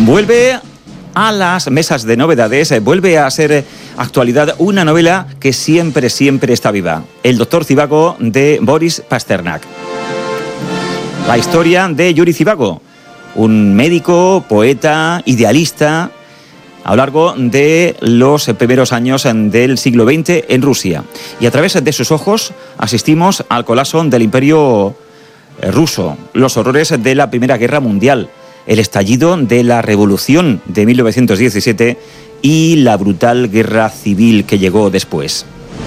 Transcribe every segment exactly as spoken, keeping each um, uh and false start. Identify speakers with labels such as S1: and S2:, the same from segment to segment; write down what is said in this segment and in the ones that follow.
S1: Vuelve a las mesas de novedades, vuelve a ser actualidad una novela que siempre, siempre está viva. El doctor Zivago de Boris Pasternak. La historia de Yuri Zivago, un médico, poeta, idealista, a lo largo de los primeros años del siglo veinte en Rusia. Y a través de sus ojos asistimos al colapso del Imperio ruso, los horrores de la Primera Guerra Mundial, el estallido de la Revolución de mil novecientos diecisiete y la brutal guerra civil que llegó después.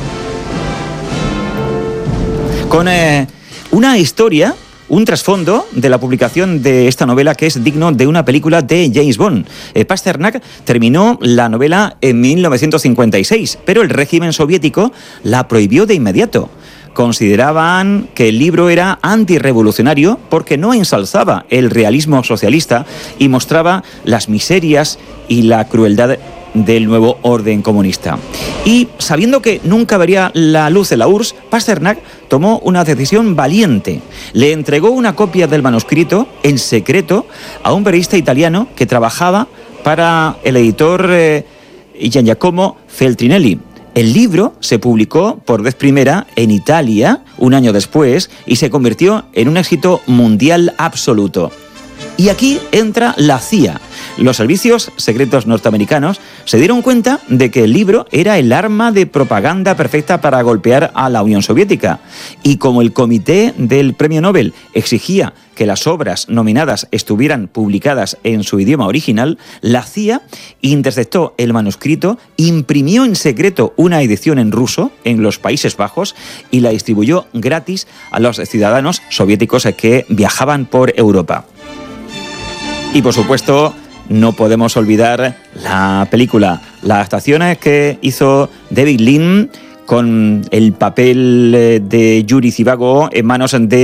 S1: Con eh, una historia, un trasfondo de la publicación de esta novela que es digno de una película de James Bond. Eh, Pasternak terminó la novela en mil novecientos cincuenta y seis, pero el régimen soviético la prohibió de inmediato. Consideraban que el libro era antirrevolucionario porque no ensalzaba el realismo socialista y mostraba las miserias y la crueldad del nuevo orden comunista. Y sabiendo que nunca vería la luz de la U R S S, Pasternak tomó una decisión valiente. Le entregó una copia del manuscrito en secreto a un periodista italiano que trabajaba para el editor eh, Giacomo Feltrinelli. El libro se publicó por vez primera en Italia un año después y se convirtió en un éxito mundial absoluto. Y aquí entra la C I A. Los servicios secretos norteamericanos se dieron cuenta de que el libro era el arma de propaganda perfecta para golpear a la Unión Soviética. Y como el comité del Premio Nobel exigía que las obras nominadas estuvieran publicadas en su idioma original, la C I A interceptó el manuscrito, imprimió en secreto una edición en ruso en los Países Bajos y la distribuyó gratis a los ciudadanos soviéticos que viajaban por Europa. Y por supuesto, no podemos olvidar la película, la adaptación que hizo David Lean con el papel de Yuri Zivago en manos de